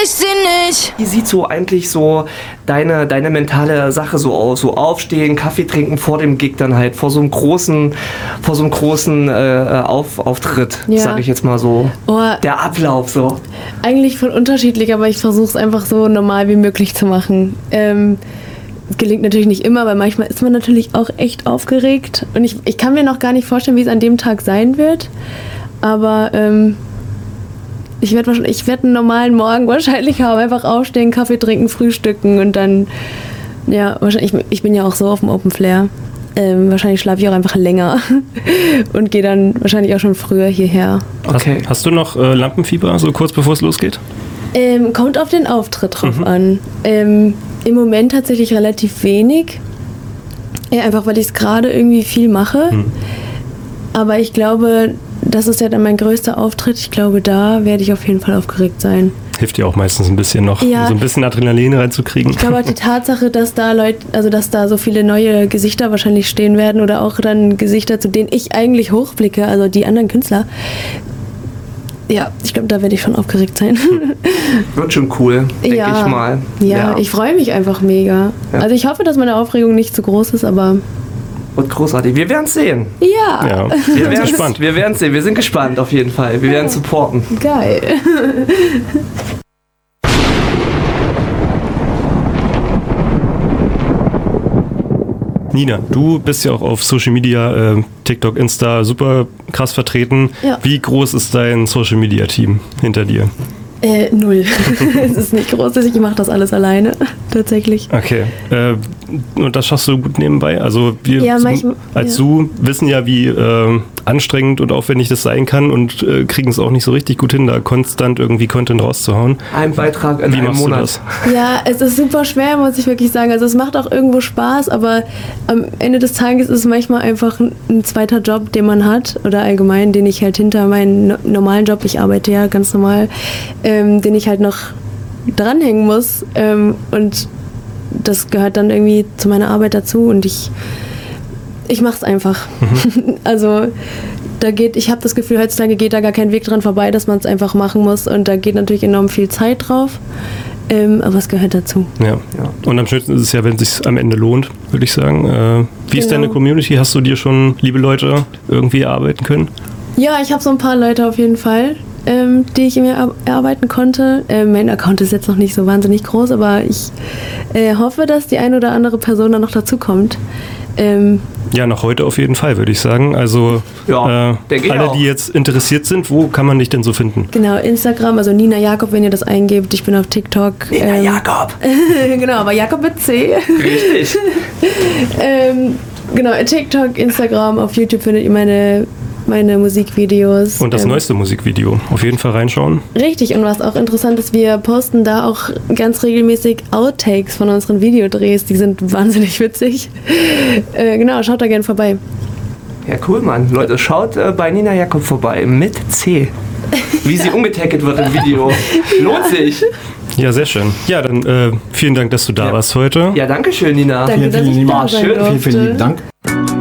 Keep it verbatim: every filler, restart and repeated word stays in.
ich sie nicht. Wie sieht so eigentlich so deine, deine mentale Sache so aus? So aufstehen, Kaffee trinken vor dem Gig dann halt, vor so einem großen, vor so einem großen äh, Auf, Auftritt, ja. sag ich jetzt mal so. Oh, der Ablauf so. Eigentlich voll unterschiedlich, aber ich versuche es einfach so normal wie möglich zu machen. Ähm, gelingt natürlich nicht immer, weil manchmal ist man natürlich auch echt aufgeregt. Und ich, ich kann mir noch gar nicht vorstellen, wie es an dem Tag sein wird. Aber ähm, ich werde ich werd einen normalen Morgen wahrscheinlich haben. Einfach aufstehen, Kaffee trinken, frühstücken und dann, ja, wahrscheinlich, ich, ich bin ja auch so auf dem Open Flair. Ähm, wahrscheinlich schlafe ich auch einfach länger und gehe dann wahrscheinlich auch schon früher hierher. Okay. Hast, hast du noch äh, Lampenfieber, so kurz bevor es losgeht? Ähm, kommt auf den Auftritt drauf mhm. an. Ähm, Im Moment tatsächlich relativ wenig. Ja, einfach weil ich es gerade irgendwie viel mache. Mhm. Aber ich glaube, das ist ja dann mein größter Auftritt. Ich glaube, da werde ich auf jeden Fall aufgeregt sein. Hilft dir auch meistens ein bisschen noch, ja. so ein bisschen Adrenalin reinzukriegen. Ich glaube auch die Tatsache, dass da Leute, also dass da so viele neue Gesichter wahrscheinlich stehen werden oder auch dann Gesichter, zu denen ich eigentlich hochblicke, also die anderen Künstler. Ja, ich glaube, da werde ich schon aufgeregt sein. Wird schon cool, denke ja. ich mal. Ja, ja. ich freue mich einfach mega. Ja. Also ich hoffe, dass meine Aufregung nicht zu groß ist, aber... Wird großartig. Wir werden es sehen. Ja. ja. Wir werden gespannt. Wir werden es sehen. Wir sind gespannt auf jeden Fall. Wir werden supporten. Geil. Nina, du bist ja auch auf Social Media, äh, TikTok, Insta super krass vertreten. Ja. Wie groß ist dein Social Media Team hinter dir? Äh, null. Es ist nicht groß, ich mache das alles alleine, tatsächlich. Okay. Äh, und das schaffst du gut nebenbei? Also wir ja, manchmal, als ja. du wissen ja, wie äh, anstrengend und aufwendig das sein kann und äh, kriegen es auch nicht so richtig gut hin, da konstant irgendwie Content rauszuhauen. Ein Beitrag in wie einem machst Monat. Du das? Ja, es ist super schwer, muss ich wirklich sagen. Also es macht auch irgendwo Spaß, aber am Ende des Tages ist es manchmal einfach ein, ein zweiter Job, den man hat oder allgemein, den ich halt hinter meinen no- normalen Job, ich arbeite ja ganz normal, ähm, den ich halt noch dranhängen muss ähm, und das gehört dann irgendwie zu meiner Arbeit dazu und ich ich mach's einfach. Mhm. Also da geht, ich habe das Gefühl, heutzutage geht da gar kein Weg dran vorbei, dass man es einfach machen muss und da geht natürlich enorm viel Zeit drauf, ähm, aber es gehört dazu. Ja. ja. Und am schönsten ist es ja, wenn es sich am Ende lohnt, würde ich sagen. Äh, wie genau. ist deine Community? Hast du dir schon liebe Leute irgendwie erarbeiten können? Ja, ich habe so ein paar Leute auf jeden Fall, ähm, die ich mir erarbeiten konnte. Äh, mein Account ist jetzt noch nicht so wahnsinnig groß, aber ich äh, hoffe, dass die eine oder andere Person dann noch dazu kommt. Ähm, ja, noch heute auf jeden Fall, würde ich sagen. Also ja, äh, alle, die jetzt interessiert sind, wo kann man dich denn so finden? Genau, Instagram, also Nina Jakob, wenn ihr das eingebt. Ich bin auf TikTok. Nina ähm, Jakob. Genau, aber Jakob mit C. Richtig. ähm, genau, TikTok, Instagram, auf YouTube findet ihr meine... meine Musikvideos. Und das ähm, neueste Musikvideo. Auf jeden Fall reinschauen. Richtig. Und was auch interessant ist, wir posten da auch ganz regelmäßig Outtakes von unseren Videodrehs. Die sind wahnsinnig witzig. Äh, genau, schaut da gerne vorbei. Ja, cool, Mann. Leute, schaut äh, bei Nina Jakob vorbei. Mit C. Wie sie umgetackelt wird im Video. Lohnt sich. Ja, sehr schön. Ja, dann äh, vielen Dank, dass du da ja. warst heute. Ja, danke schön, Nina. Danke, vielen, dass vielen, ich da schön. sein durfte. Vielen, vielen lieben Dank.